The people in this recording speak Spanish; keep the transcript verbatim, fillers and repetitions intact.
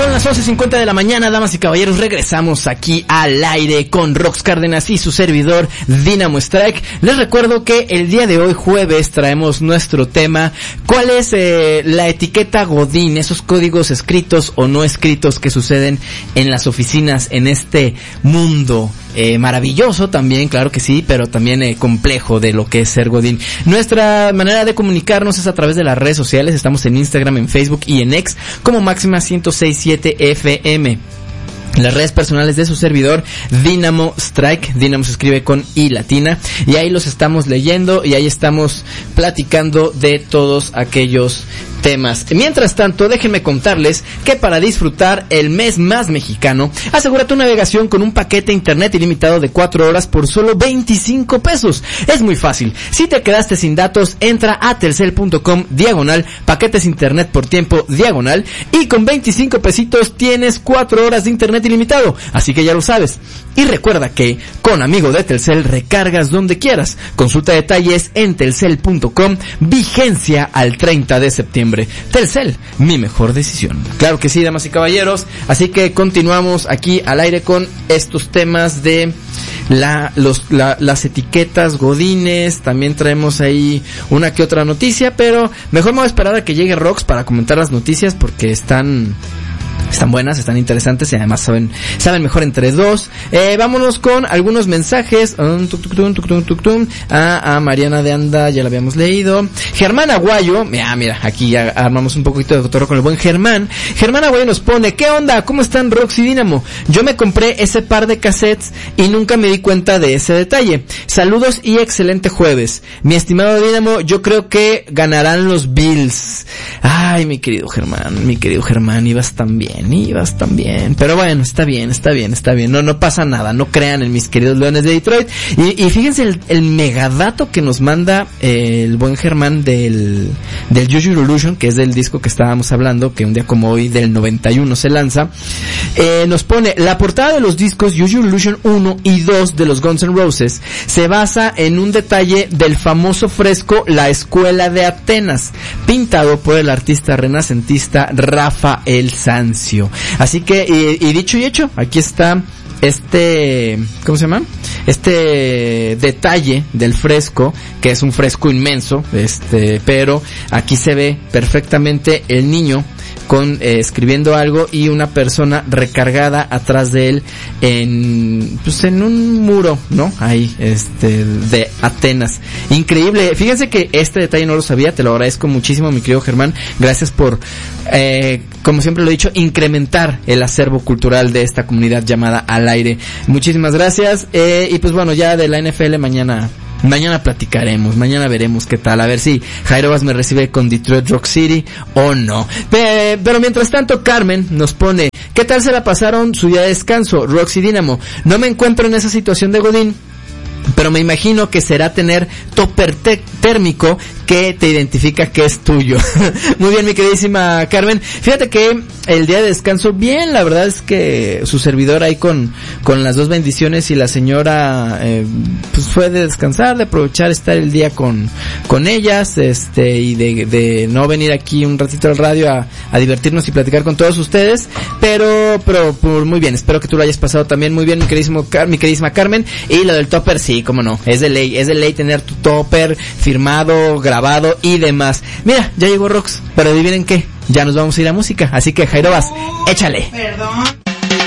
Son las once cincuenta de la mañana, damas y caballeros. Regresamos aquí al aire con Rox Cárdenas y su servidor Dynamo Strike. Les recuerdo que el día de hoy, jueves, traemos nuestro tema: ¿cuál es eh, la etiqueta Godín? Esos códigos escritos o no escritos que suceden en las oficinas en este mundo eh, maravilloso también, claro que sí, pero también eh, complejo de lo que es ser Godín. Nuestra manera de comunicarnos es a través de las redes sociales. Estamos en Instagram, en Facebook y en X como Máxima ciento seis punto siete F M. Las redes personales de su servidor, Dynamo Strike. Dynamo se escribe con I latina. Y ahí los estamos leyendo y ahí estamos platicando de todos aquellos temas. Mientras tanto, déjenme contarles que para disfrutar el mes más mexicano, asegura tu navegación con un paquete internet ilimitado de cuatro horas por solo veinticinco pesos. Es muy fácil. Si te quedaste sin datos, entra a telcel.com diagonal paquetes internet por tiempo diagonal y con veinticinco pesitos tienes cuatro horas de internet ilimitado. Así que ya lo sabes. Y recuerda que con amigo de Telcel recargas donde quieras. Consulta detalles en telcel punto com. Vigencia al treinta de septiembre. Telcel, mi mejor decisión. Claro que sí, damas y caballeros. Así que continuamos aquí al aire con estos temas de la, los, la, las etiquetas godines. También traemos ahí una que otra noticia, pero mejor me voy a esperar a que llegue Rox para comentar las noticias porque están... Están buenas, están interesantes y además saben saben mejor entre dos. Eh, vámonos con algunos mensajes. Um, tuk, tuk, tuk, tuk, tuk, tuk. A, a Mariana de Anda, ya la habíamos leído. Germán Aguayo, mira, mira, aquí ya armamos un poquito de cotorreo con el buen Germán. Germán Aguayo nos pone: ¿qué onda? ¿Cómo están Rox y Dynamo? Yo me compré ese par de cassettes y nunca me di cuenta de ese detalle. Saludos y excelente jueves. Mi estimado Dynamo, yo creo que ganarán los Bills. Ay, mi querido Germán, mi querido Germán, ibas tan bien. Ibas también, pero bueno, está bien, está bien, está bien, no no pasa nada, no crean en mis queridos Leones de Detroit. Y, y fíjense el, el megadato que nos manda eh, el buen Germán del del Use Your Illusion, que es del disco que estábamos hablando, que un día como hoy del noventa y uno se lanza. Eh, nos pone: la portada de los discos Use Your Illusion uno y dos de los Guns N' Roses se basa en un detalle del famoso fresco La Escuela de Atenas, pintado por el artista renacentista Rafael Sanzio. Así que, y, y dicho y hecho, aquí está este, ¿cómo se llama? Este detalle del fresco, que es un fresco inmenso, este, pero aquí se ve perfectamente el niño con eh, escribiendo algo y una persona recargada atrás de él en pues en un muro, ¿no? Ahí, este, de Atenas. Increíble. Fíjense que este detalle no lo sabía, te lo agradezco muchísimo, mi querido Germán. Gracias por, eh, como siempre lo he dicho, incrementar el acervo cultural de esta comunidad llamada Al Aire. Muchísimas gracias. Eh, y pues bueno, ya de la N F L mañana Mañana platicaremos, mañana veremos qué tal, a ver si Jairo Vaz me recibe con Detroit Rock City o no. Pe- pero mientras tanto, Carmen nos pone: ¿qué tal se la pasaron su día de descanso, Rox y Dynamo? No me encuentro en esa situación de Godín, pero me imagino que será tener topper te- térmico que te identifica que es tuyo. Muy bien, mi queridísima Carmen. Fíjate que el día de descanso, bien, la verdad es que su servidor ahí con con las dos bendiciones y la señora eh, pues fue de descansar, de aprovechar estar el día con con ellas, este, y de de no venir aquí un ratito al radio a, a divertirnos y platicar con todos ustedes, pero pero por muy bien, espero que tú lo hayas pasado también muy bien, mi queridísimo mi queridísima Carmen. Y lo del topper, sí, cómo no, es de ley, es de ley tener tu topper firmado, grabado y demás. Mira, ya llegó Rox, pero adivinen qué, ya nos vamos a ir a música, así que Jairo Vaz, échale. Perdón.